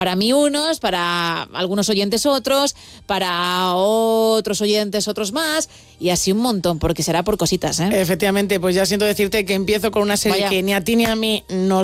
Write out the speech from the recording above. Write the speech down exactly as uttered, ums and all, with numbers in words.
Para mí unos, para algunos oyentes otros, para otros oyentes otros más, y así un montón, porque será por cositas, ¿eh? Efectivamente, pues ya siento decirte que empiezo con una serie Vaya. que ni a ti ni a mí nos